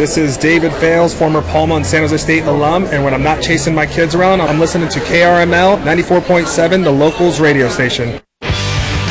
This is David Fales, former Palma and San Jose State alum, and when I'm not chasing my kids around, I'm listening to KRML 94.7, the locals radio station.